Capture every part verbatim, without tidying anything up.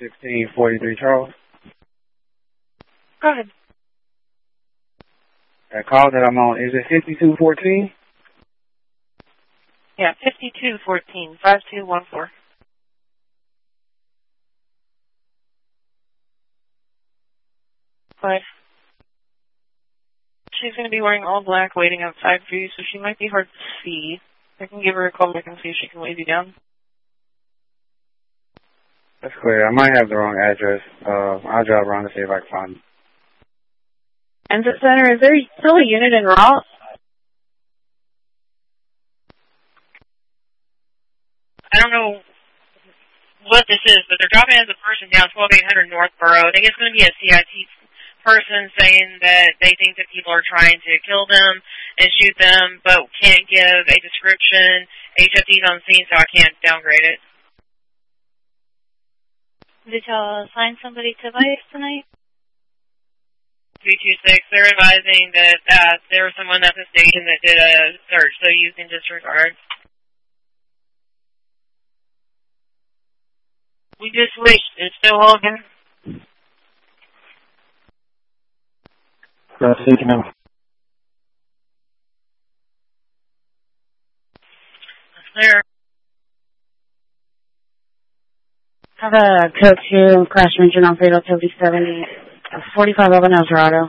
sixteen forty-three Charles. Go ahead. That call that I'm on, is it fifty-two fourteen? Yeah, fifty-two fourteen, five two one four. But she's going to be wearing all black waiting outside for you, so she might be hard to see. I can give her a call back and see if she can wave you down. That's clear. I might have the wrong address. Uh, I'll drive around to see if I can find it. And the center, is there still a unit in Ross? I don't know what this is, but they're dropping as a person down twelve eight hundred Northborough. I think it's going to be a C I T person saying that they think that people are trying to kill them and shoot them, but can't give a description. H F D's on scene, so I can't downgrade it. Did y'all assign somebody to Vice tonight? three two six, they're advising that uh, there was someone at the station that did a search, so you can disregard. We just switched. It's still Hogan. Not thinking of. There. Have a code two crash engine on Fatal T seventy, forty-five eleven Eldorado.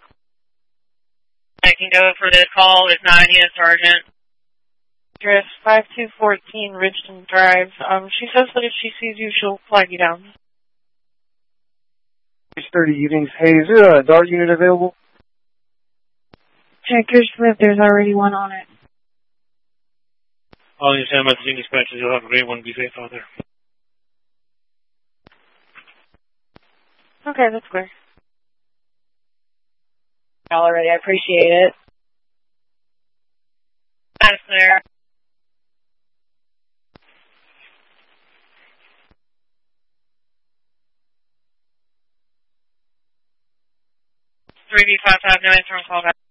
I can go for this call. It's not any Sergeant. Address five two one four Ridgeton Drive. Um, she says that if she sees you, she'll flag you down. It's thirty evenings. Hey, is there a dart unit available? Check your slip. There's already one on it. All you San Martin dispatches, you'll have a great one. Be safe out there. Okay, that's clear. Already, I appreciate it. That's clear. three B five five, no answer on call back.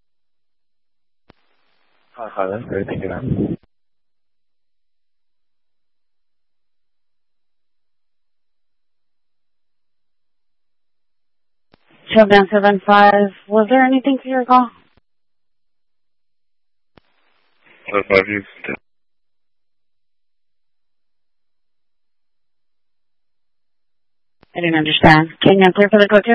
five five, that's great. Thank you, man. Chill down seven five. Was there anything to your call? seven five, you. I didn't understand. Can you clear for the code two?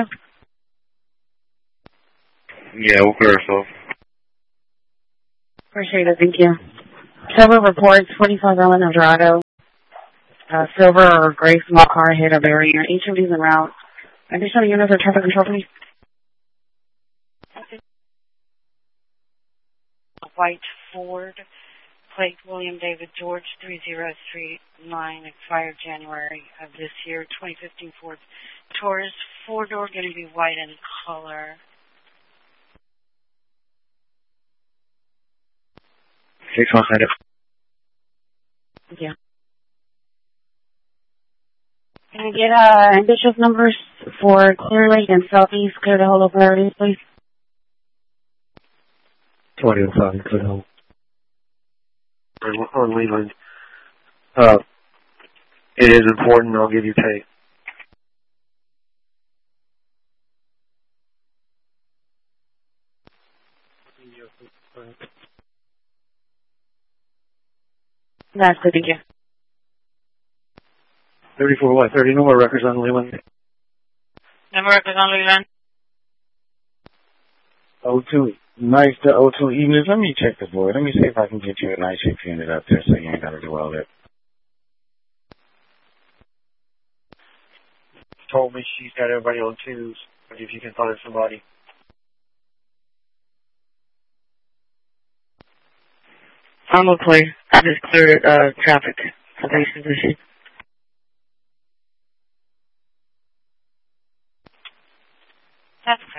Yeah, we'll clear ourselves. Appreciate it. Thank you. Silver reports forty-five Ellen Eldorado. Uh, silver or gray small car hit a barrier. Each of these en route. Additional units of traffic control, please. White Ford, plate William David George, three zero three nine, expired January of this year, twenty fifteen Ford Taurus, four-door, going to be white in color. six one hundred. Yeah. Can I get uh, ambitious numbers for Clear Lake and Southeast Clear to Holo priorities, please? twenty and five, Clear to Holo. On Leland. Uh, it is important. I'll give you tape. That's good, thank you. thirty-four Y thirty, no more records on Leland. No more records on Leland. O two, nice to O two evenings. Let me check the board. Let me see if I can get you a nice shift unit up there so you ain't got to do all that. Told me she's got everybody on twos, but if you can find somebody. I'm all clear. I just cleared uh, traffic for base position. That's